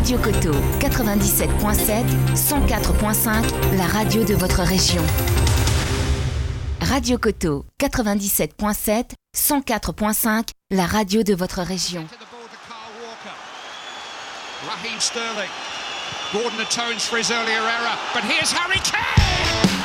Radio Coteau 97.7, 104.5, la radio de votre région. Radio Coteau 97.7, 104.5, la radio de votre région. Raheem Sterling. Gordon atones for his earlier error, but here's Harry Kane!